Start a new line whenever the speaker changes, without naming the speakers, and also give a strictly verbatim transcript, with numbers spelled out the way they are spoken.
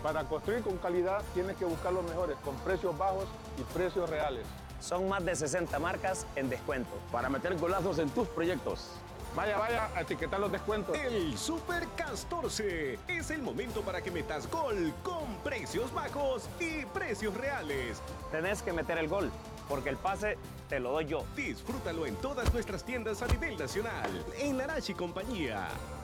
Para construir con calidad tienes que buscar los mejores, con precios bajos y precios reales.
Son más de sesenta marcas en descuento.
Para meter golazos en tus proyectos.
Vaya, vaya, a etiquetar los descuentos.
El Super Castorce es el momento para que metas gol con precios bajos y precios reales.
Tenés que meter el gol, porque el pase te lo doy yo.
Disfrútalo en todas nuestras tiendas a nivel nacional. En Larache y compañía.